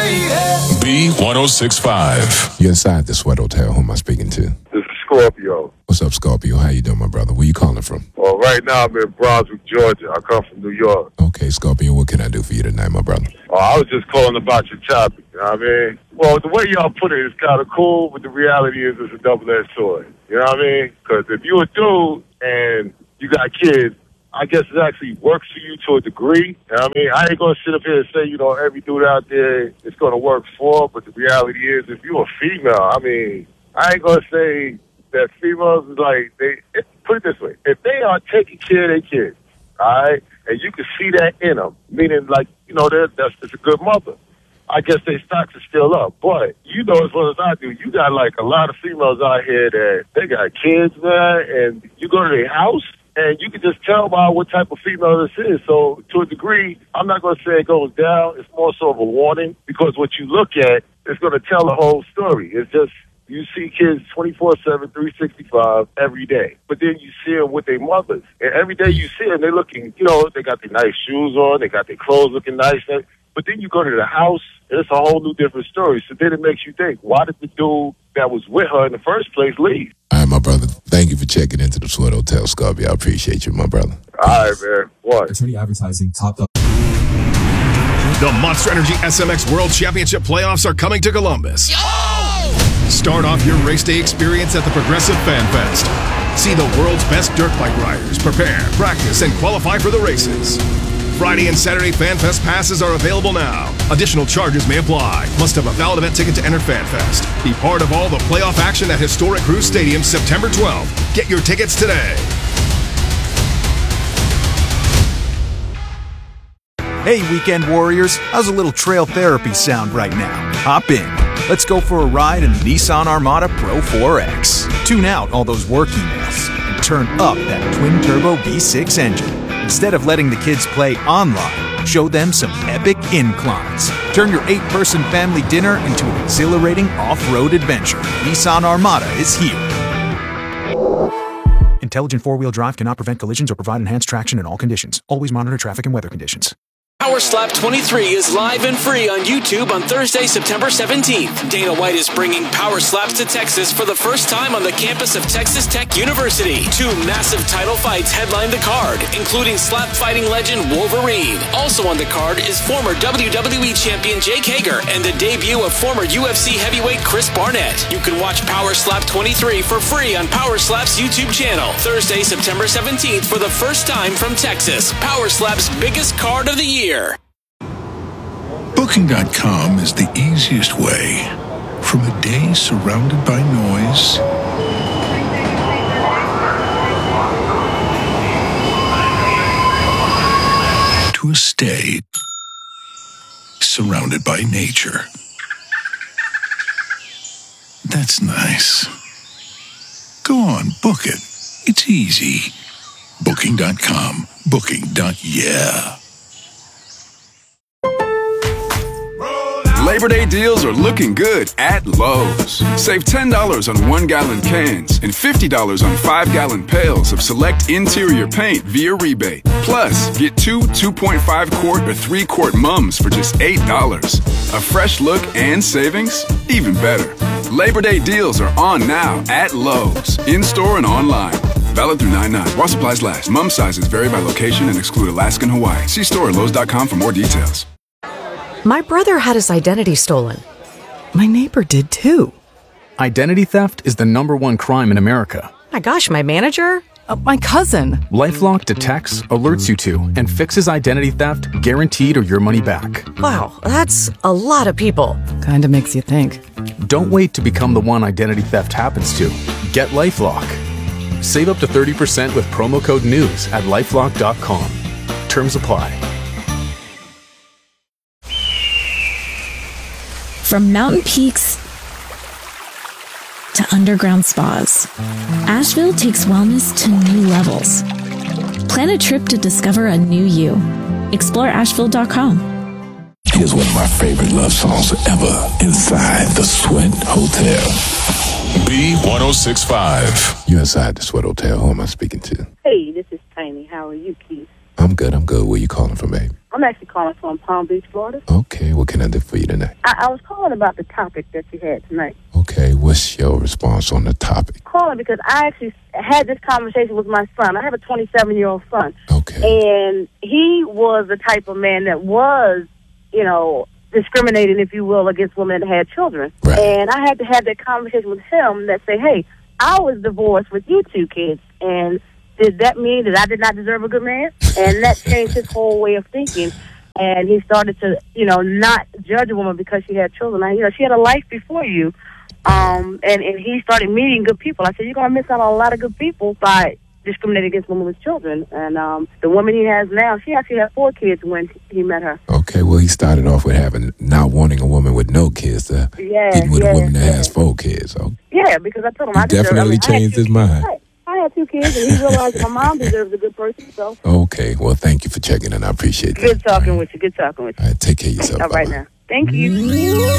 B1065. You're inside the Sweat Hotel. Who am I speaking to? This is Scorpio. What's up, Scorpio? How you doing, my brother? Where you calling from? Well, right now I'm in Brunswick, Georgia. I come from New York. Okay, Scorpio, what can I do for you tonight, my brother? I was just calling about your topic. You know what I mean? Well, the way y'all put it is kind of cool, but the reality is it's a double-edged sword. You know what I mean? Because if you're a dude and you got kids, I guess it actually works for you to a degree. You know what I mean? I ain't going to sit up here and say, every dude out there it's going to work for, but the reality is if you're a female, I mean, I ain't going to say that females is like, put it this way, if they are taking care of their kids, all right, and you can see that in them, meaning like, that's a good mother, I guess their stocks are still up. But you know as well as I do, you got like a lot of females out here that they got kids, man, and you go to their house, and you can just tell by what type of female this is. So to a degree, I'm not going to say it goes down. It's more so of a warning because what you look at is going to tell the whole story. It's just you see kids 24/7, 365 every day. But then you see them with their mothers. And every day you see them, they're looking, they got their nice shoes on. They got their clothes looking nice. But then you go to the house, and it's a whole new different story. So then it makes you think, why did the dude that was with her in the first place leave? All right, my brother. Thank you for checking into the Sweat Hotel, Scorpio. I appreciate you, my brother. All right, man. What? Attorney Advertising, topped up. The Monster Energy SMX World Championship playoffs are coming to Columbus. Start off your race day experience at the Progressive Fan Fest. See the world's best dirt bike riders prepare, practice, and qualify for the races. Friday and Saturday Fan Fest passes are available now. Additional charges may apply. Must have a valid event ticket to enter Fan Fest. Be part of all the playoff action at historic Cruz Stadium September 12th. Get your tickets today. Hey, weekend warriors. How's a little trail therapy sound right now? Hop in. Let's go for a ride in the Nissan Armada Pro 4X. Tune out all those work emails and turn up that twin-turbo V6 engine. Instead of letting the kids play online, show them some epic inclines. Turn your 8-person family dinner into an exhilarating off-road adventure. Nissan Armada is here. Intelligent four-wheel drive cannot prevent collisions or provide enhanced traction in all conditions. Always monitor traffic and weather conditions. Power Slap 23 is live and free on YouTube on Thursday, September 17th. Dana White is bringing Power Slaps to Texas for the first time on the campus of Texas Tech University. 2 massive title fights headline the card, including slap fighting legend Wolverine. Also on the card is former WWE champion Jake Hager and the debut of former UFC heavyweight Chris Barnett. You can watch Power Slap 23 for free on Power Slap's YouTube channel. Thursday, September 17th for the first time from Texas. Power Slap's biggest card of the year. Booking.com is the easiest way from a day surrounded by noise to a stay surrounded by nature. That's nice. Go on, book it. It's easy. Booking.com. Booking.yeah. Labor Day deals are looking good at Lowe's. Save $10 on 1-gallon cans and $50 on 5-gallon pails of select interior paint via rebate. Plus, get 2 2.5-quart or 3-quart mums for just $8. A fresh look and savings? Even better. Labor Day deals are on now at Lowe's, in-store and online. Valid through 9/9. While supplies last. Mum sizes vary by location and exclude Alaska and Hawaii. See store at Lowe's.com for more details. My brother had his identity stolen. My neighbor did too. Identity theft is the #1 crime in America. My gosh, my manager? My cousin. LifeLock detects, alerts you to, and fixes identity theft guaranteed or your money back. Wow, that's a lot of people. Kinda makes you think. Don't wait to become the one identity theft happens to. Get LifeLock. Save up to 30% with promo code NEWS at LifeLock.com. Terms apply. From mountain peaks to underground spas, Asheville takes wellness to new levels. Plan a trip to discover a new you. Explore Asheville.com. Here's one of my favorite love songs ever, Inside the Sweat Hotel. B1065. You're inside the Sweat Hotel. Who am I speaking to? Hey, this is Tiny. How are you, Keith? I'm good. Where you calling from, babe? I'm actually calling from Palm Beach, Florida. Okay, what can I do for you tonight? I was calling about the topic that you had tonight. Okay, what's your response on the topic? Calling because I actually had this conversation with my son. I have a 27-year-old son. Okay. And he was the type of man that was, discriminating, if you will, against women that had children. Right. And I had to have that conversation with him that say, hey, I was divorced with you 2 kids, and did that mean that I did not deserve a good man? And that changed his whole way of thinking. And he started to, not judge a woman because she had children. She had a life before you. And he started meeting good people. I said, you're going to miss out on a lot of good people by discriminating against women with children. And the woman he has now, she actually had 4 kids when he met her. Okay, well, he started off with not wanting a woman with no kids, getting with a woman that has 4 kids. So. Yeah, because I told him he definitely changed his mind. I had 2 kids, and he realized that my mom deserves a good person. So. Okay, well, thank you for checking in. I appreciate that. Good talking with you. Good talking with you. All right, take care of yourself. All right now. Thank you.